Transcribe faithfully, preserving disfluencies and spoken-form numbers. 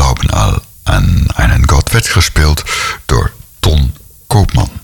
glauben al an einen Gott werd gespeeld door Ton Koopman.